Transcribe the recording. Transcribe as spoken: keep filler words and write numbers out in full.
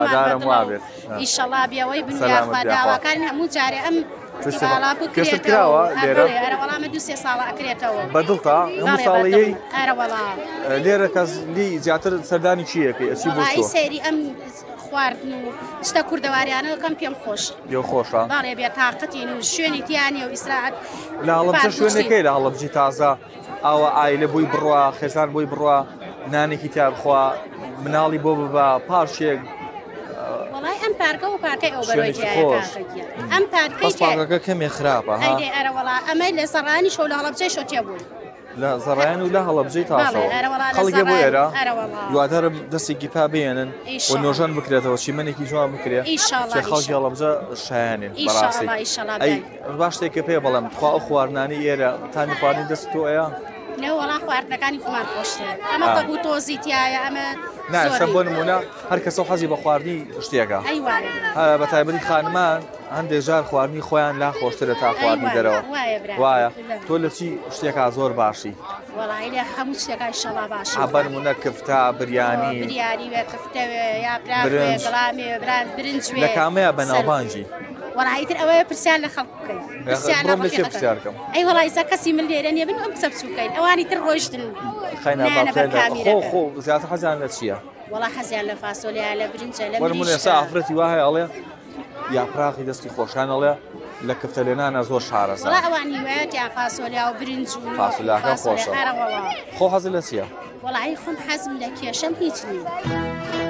دارم وابێت ئیشەڵا بێەوەی بنیاخوا داواکانی هەموو جارێ ئەم فستیڤاڵە بکرێتەوە لێرە وەڵامە دو سێ ساڵە ئەکرێتەوە بەدڵتا هەموو ساڵیەی ئەرەوەڵا لێرە کەس لی زیاتر سەردانی چیەکەی ئەچی بۆ وڵی سەیری ئەم خواردن و شتە کوردەواریانەکەم پێم خۆش پێ خۆشە باڵێ بێ تااقەتین و شوێنی تیانی و ئیسراعەت لە هەڵەبجە شوێنەکەی لە هەڵەبجی تازە ئاوە ئایلە بووی بڕوا خێزان بۆی بڕوا نانێکی تا بخوا مناڵی بۆ ببە پارچێک وڵای ئەم پارکە و پارکەی ئەو بەرەوەی ئەم پارکەکە کەمێ خراپە ئەرەوەڵا ئەمەی لە سەرانی شەو لە هەڵەبجەی شۆتێ بووی لە زەڕایان و لە هەڵەبجەی تاسەوە خەڵکێ بۆ ئێرە دووادارم دەستێکی پا بێنن و نۆژان بکرێتەوە چیمەنێکی جوان بکرێت خەڵکی هەڵەبجە شایانێن بەڕاستی ئەی باش شتێکە پێ بەڵام خوا ئەو خواردنانی ئێرە تانی خواردنی دەست تۆ ئەیە نەوەڵا خواردنەکانی خۆمان خۆشتر ئەمە بەبوو تۆزی تایە ئەمە ناسە بۆ نمونە هەر کەسە حەزی بە خواردنی شتێکە بە تایبەتی خانمان هەندێک جار خواردنی خۆیان لا خۆشترە تا خواردنی دەرەوە وایە تۆ لە چی شتێکا زۆر باشی وەڵی لە هەموو شتێکای شەڵا باش بە نمونە کفتە بریانی بریانی وێ کفتەوێ یا برنج گڵامێ برنج لە کامەیە بەناوبانجی وەڵایتر ئەوەیە پرسیان لە خەڵک بکەین ئەی وەڵی ئێستا کەسی من لێرە نییە بن ئەم قسە بچووکەین ئەوانی تر ڕۆیشتن خۆ خۆ زیاتر حەزیان لە چییە؟ وەڵا حەزیان لە فاسۆلیان لە برنجە لە وەرمونە ئێستا ئافرەتی وایە ئەڵێ یاپراقی دەستی خۆشان ئەڵێ لە کفتە لێنانە زۆر شارەزە وەڵا ئەوانی وایەت یا فاسۆلیا و برنج و فاسۆلیاکە خۆشە خۆ حەزت لە چییە؟ وەڵی خۆم حەزم لە کێشەم هیچ نییە